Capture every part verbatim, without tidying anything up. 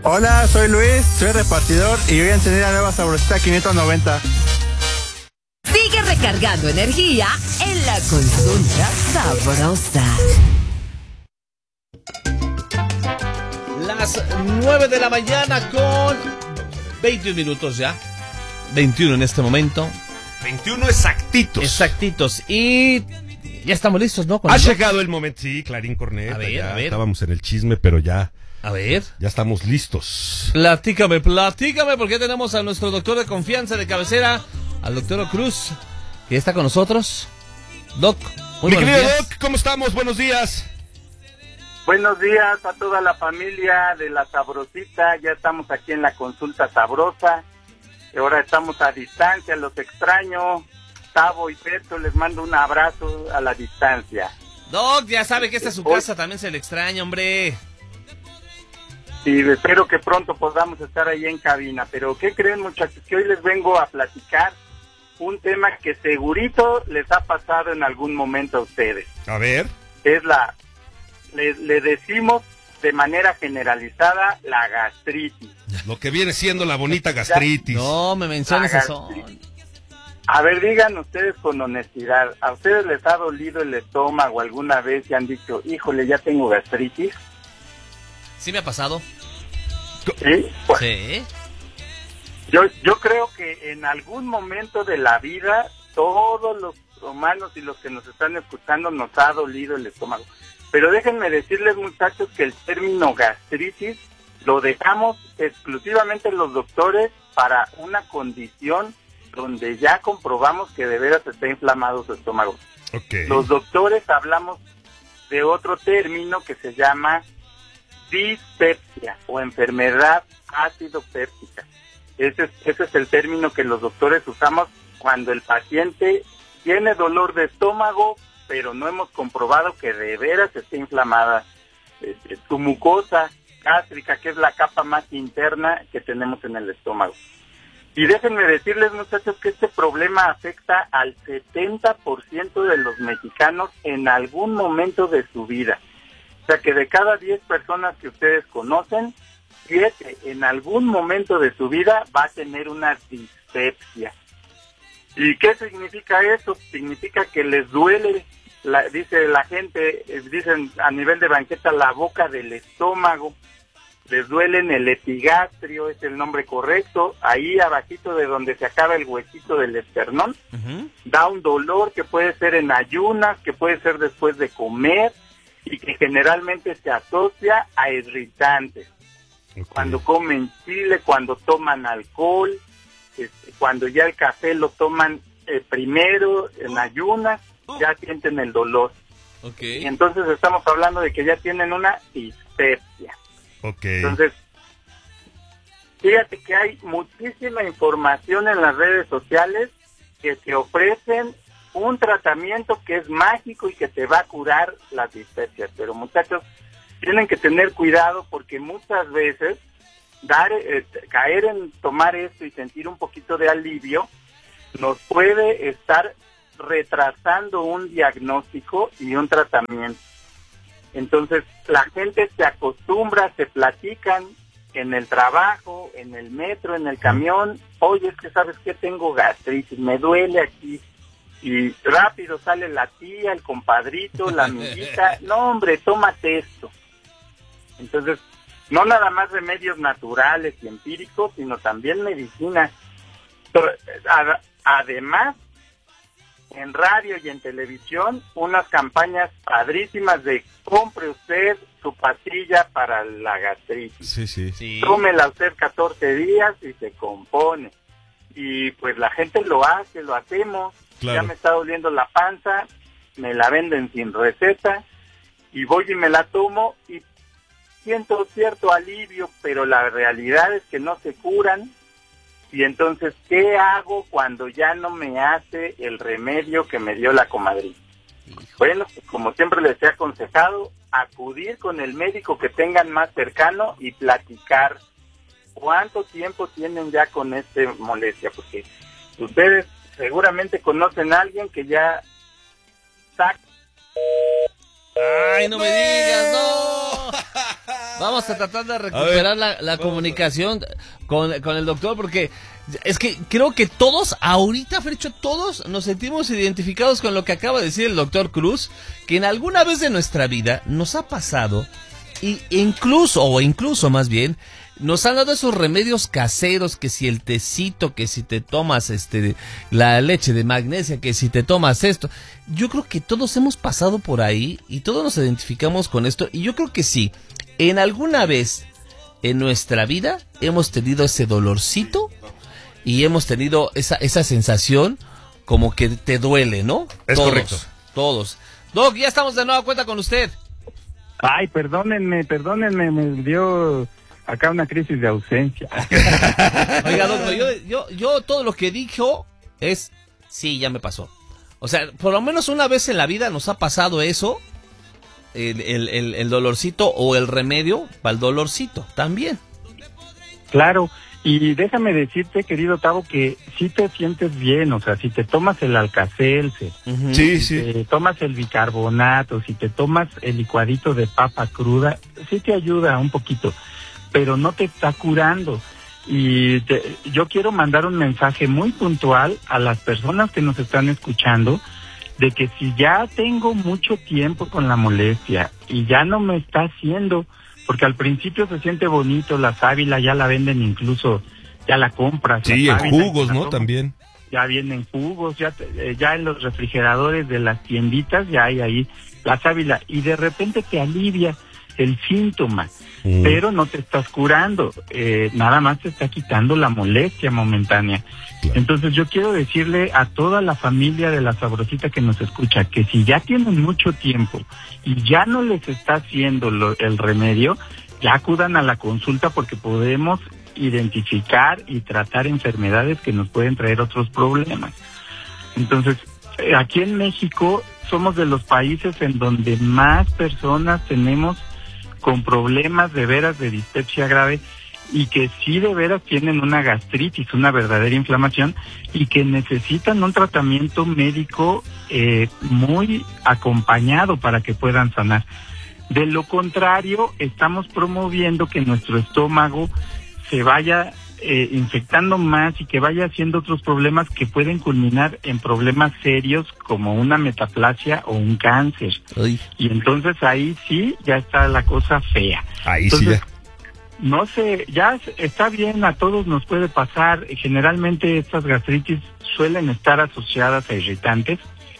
Hola, soy Luis, soy repartidor y voy a encender la nueva Sabrosita quinientos noventa. Sigue recargando energía en la consulta sabrosa. Las nueve de la mañana con veintiún minutos ya. veintiuno en este momento. veintiuno exactitos. Exactitos. Y ya estamos listos, ¿no? Ha llegado el momento, sí, Clarín Corneta. A ver, ya a ver. Estábamos en el chisme, pero ya. A ver. Ya estamos listos. Platícame, platícame, porque tenemos a nuestro doctor de confianza de cabecera, al doctor Cruz, que está con nosotros. Doc, muy Mi buenos querido días. Doc, ¿cómo estamos? Buenos días. Buenos días a toda la familia de La Sabrosita. Ya estamos aquí en la consulta sabrosa. Y ahora estamos a distancia, los extraño. Tavo y Peto, les mando un abrazo a la distancia. Doc, ya sabe que esta es su casa, también se le extraña, hombre. Y espero que pronto podamos estar ahí en cabina. Pero ¿qué creen, muchachos? Que hoy les vengo a platicar un tema que segurito les ha pasado en algún momento a ustedes. A ver. Es la, le, le decimos de manera generalizada, la gastritis. Lo que viene siendo la bonita gastritis. No, me menciones La eso. gastritis. A ver, digan ustedes con honestidad, ¿a ustedes les ha dolido el estómago alguna vez y han dicho, híjole, ya tengo gastritis? Sí me ha pasado. Sí. Pues, Sí. yo, yo creo que en algún momento de la vida, todos los humanos y los que nos están escuchando nos ha dolido el estómago. Pero déjenme decirles, muchachos, que el término gastritis lo dejamos exclusivamente los doctores para una condición donde ya comprobamos que de veras está inflamado su estómago. Okay. Los doctores hablamos de otro término que se llama dispepsia o enfermedad ácido péptica. Ese es, ese es el término que los doctores usamos cuando el paciente tiene dolor de estómago, pero no hemos comprobado que de veras esté inflamada eh, su mucosa gástrica, que es la capa más interna que tenemos en el estómago. Y déjenme decirles, muchachos, que este problema afecta al setenta por ciento de los mexicanos en algún momento de su vida. O sea que de cada diez personas que ustedes conocen, siete en algún momento de su vida va a tener una dispepsia. ¿Y qué significa eso? Significa que les duele, la, dice la gente, eh, dicen a nivel de banqueta, la boca del estómago. Les duele en el epigastrio, es el nombre correcto, ahí abajito de donde se acaba el huesito del esternón. Uh-huh. Da un dolor que puede ser en ayunas, que puede ser después de comer y que generalmente se asocia a irritantes. Okay. Cuando comen chile, cuando toman alcohol, este, cuando ya el café lo toman eh, primero en ayunas, ya sienten el dolor. Okay. Y entonces estamos hablando de que ya tienen una dispepsia. Okay. Entonces, fíjate que hay muchísima información en las redes sociales que te ofrecen un tratamiento que es mágico y que te va a curar las dispepsias. Pero muchachos, tienen que tener cuidado porque muchas veces dar, eh, caer en tomar esto y sentir un poquito de alivio nos puede estar retrasando un diagnóstico y un tratamiento. Entonces, la gente se acostumbra, se platican en el trabajo, en el metro, en el camión. Oye, es que sabes que tengo gastritis, me duele aquí. Y rápido sale la tía, el compadrito, la amiguita. No, hombre, tómate esto. Entonces, no nada más remedios naturales y empíricos, sino también medicina. Además, en radio y en televisión, unas campañas padrísimas de compre usted su pastilla para la gastritis. Sí, sí, sí. Tómela usted catorce días y se compone. Y pues la gente lo hace, lo hacemos. Claro. Ya me está doliendo la panza, me la venden sin receta y voy y me la tomo y siento cierto alivio, pero la realidad es que no se curan. Y entonces, ¿qué hago cuando ya no me hace el remedio que me dio la comadrita? Bueno, pues como siempre les he aconsejado, acudir con el médico que tengan más cercano y platicar cuánto tiempo tienen ya con esta molestia, porque ustedes seguramente conocen a alguien que ya saca. ¡Ay, no me digas, no! Vamos a tratar de recuperar la, la comunicación con, con el doctor, porque es que creo que todos, ahorita, Fercho, todos nos sentimos identificados con lo que acaba de decir el doctor Cruz, que en alguna vez de nuestra vida nos ha pasado, y incluso, o incluso más bien, nos han dado esos remedios caseros, que si el tecito, que si te tomas este la leche de magnesia, que si te tomas esto. Yo creo que todos hemos pasado por ahí y todos nos identificamos con esto, y yo creo que sí, en alguna vez en nuestra vida hemos tenido ese dolorcito y hemos tenido esa esa sensación como que te duele, ¿no? Es todos, correcto. Todos. Doc, ya estamos de nueva cuenta con usted. Ay, perdónenme, perdónenme, me dio acá una crisis de ausencia. Oiga, doctor, yo, yo, yo todo lo que dijo es, sí, ya me pasó. O sea, por lo menos una vez en la vida nos ha pasado eso, el, el, el, el dolorcito o el remedio para el dolorcito, también. Claro, y déjame decirte, querido Tavo, que si te sientes bien, o sea, si te tomas el Alka-Seltzer, Uh-huh. Sí, si sí. te tomas el bicarbonato, si te tomas el licuadito de papa cruda, sí te ayuda un poquito, pero no te está curando. Y te, yo quiero mandar un mensaje muy puntual a las personas que nos están escuchando, de que si ya tengo mucho tiempo con la molestia y ya no me está haciendo, porque al principio se siente bonito, la sábila ya la venden, incluso ya la compras. Sí, la en sábila, jugos, la ¿no? tomas. También. Ya vienen jugos, ya te- eh, ya en los refrigeradores de las tienditas ya hay ahí la sábila, y de repente te alivia el síntoma, Mm. pero no te estás curando, eh, nada más te está quitando la molestia momentánea. Claro. Entonces yo quiero decirle a toda la familia de La Sabrosita que nos escucha, que si ya tienen mucho tiempo y ya no les está haciendo lo- el remedio, ya acudan a la consulta, porque podemos identificar y tratar enfermedades que nos pueden traer otros problemas. Entonces, eh, aquí en México somos de los países en donde más personas tenemos con problemas de veras de dispepsia grave, y que sí de veras tienen una gastritis, una verdadera inflamación, y que necesitan un tratamiento médico eh, muy acompañado para que puedan sanar. De lo contrario, estamos promoviendo que nuestro estómago se vaya eh, infectando más y que vaya haciendo otros problemas que pueden culminar en problemas serios como una metaplasia o un cáncer. Uy. Y entonces ahí sí ya está la cosa fea. Ahí sí Entonces, ya. no sé, ya está bien, a todos nos puede pasar. Generalmente estas gastritis suelen estar asociadas a irritantes,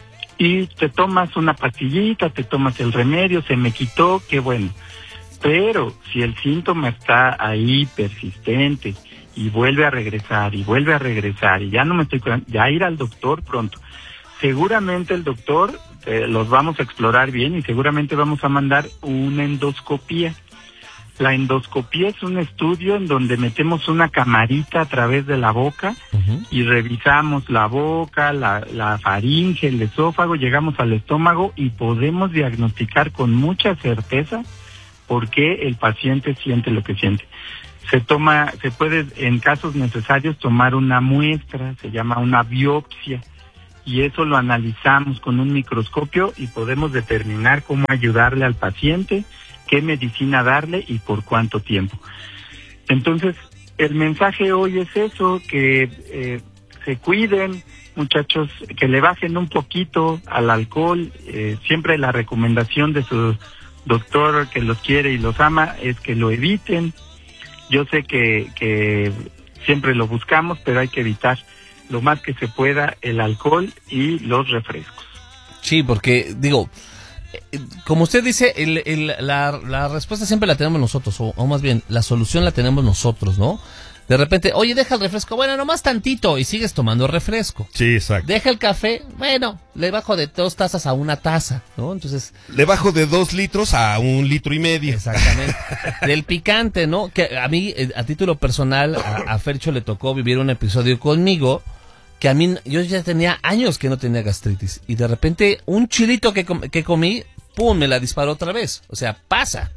y te tomas una pastillita, te tomas el remedio, se me quitó, qué bueno. Pero si el síntoma está ahí persistente y vuelve a regresar y vuelve a regresar y ya no me estoy curando, ya ir al doctor pronto. Seguramente el doctor eh, los vamos a explorar bien, y seguramente vamos a mandar una endoscopía. La endoscopía es un estudio en donde metemos una camarita a través de la boca Uh-huh. y revisamos la boca, la, la faringe, el esófago, llegamos al estómago y podemos diagnosticar con mucha certeza por qué el paciente siente lo que siente. Se toma, se puede en casos necesarios tomar una muestra, se llama una biopsia, y eso lo analizamos con un microscopio y podemos determinar cómo ayudarle al paciente, qué medicina darle y por cuánto tiempo. Entonces, el mensaje hoy es eso, que eh, se cuiden, muchachos, que le bajen un poquito al alcohol. Eh, siempre la recomendación de su doctor, que los quiere y los ama, es que lo eviten. Yo sé que, que siempre lo buscamos, pero hay que evitar lo más que se pueda el alcohol y los refrescos. Sí, porque, digo, eh, como usted dice, el, el, la, la respuesta siempre la tenemos nosotros, o, o más bien, la solución la tenemos nosotros, ¿no? De repente, oye, deja el refresco, bueno, nomás tantito, y sigues tomando refresco. Sí, exacto. Deja el café, bueno, le bajo de dos tazas a una taza, ¿no? Entonces, Le bajo de dos litros a un litro y medio. exactamente. Del picante, ¿no? Que a mí, eh, a título personal, a, a Fercho le tocó vivir un episodio conmigo, que a mí, yo ya tenía años que no tenía gastritis, y de repente, un chilito que, com- que comí, pum, me la disparó otra vez. O sea, pasa.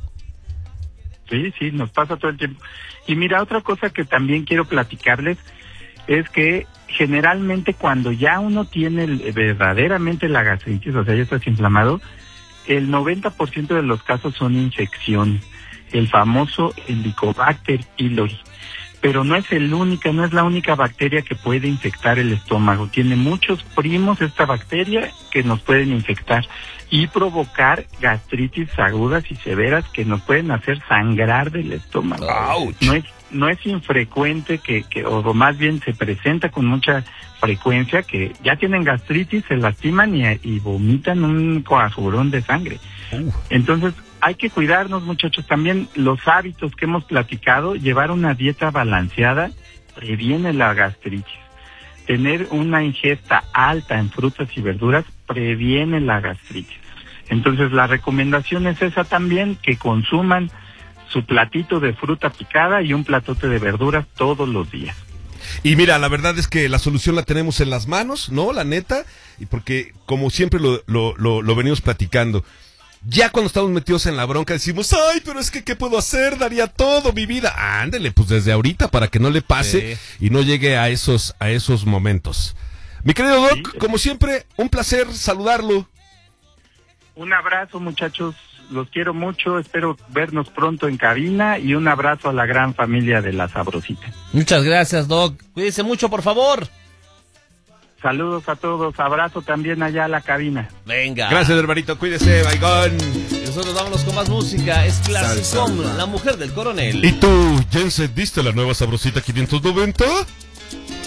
Sí, sí, nos pasa todo el tiempo. Y mira, otra cosa que también quiero platicarles es que generalmente cuando ya uno tiene el- verdaderamente la gastritis, o sea, ya estás inflamado, el noventa por ciento de los casos son infecciones. el famoso Helicobacter pylori. Pero no es el única, no es la única bacteria que puede infectar el estómago. Tiene muchos primos esta bacteria que nos pueden infectar y provocar gastritis agudas y severas que nos pueden hacer sangrar del estómago. ¡Auch! No es no es infrecuente que, que o más bien se presenta con mucha frecuencia que ya tienen gastritis, se lastiman y, y vomitan un coagulón de sangre. Uh. Entonces, hay que cuidarnos, muchachos. También los hábitos que hemos platicado, llevar una dieta balanceada previene la gastritis. Tener una ingesta alta en frutas y verduras previene la gastritis. Entonces, la recomendación es esa también, que consuman su platito de fruta picada y un platote de verduras todos los días. Y mira, la verdad es que la solución la tenemos en las manos, ¿no? La neta, y porque como siempre lo, lo, lo, lo venimos platicando, ya cuando estamos metidos en la bronca decimos, ay, pero es que ¿qué puedo hacer? Daría todo mi vida. Ándele, pues desde ahorita para que no le pase sí. y no llegue a esos, a esos momentos. Mi querido Doc, sí. como siempre, un placer saludarlo. Un abrazo, muchachos. Los quiero mucho, espero vernos pronto en cabina y un abrazo a la gran familia de La Sabrosita. Muchas gracias, Doc. Cuídese mucho, por favor. Saludos a todos, abrazo también allá a la cabina. Venga. Gracias, hermanito, cuídese, baigón. Y nosotros vámonos con más música, es Clasicom, La Mujer del Coronel. ¿Y tú, ya encendiste la nueva Sabrosita quinientos noventa?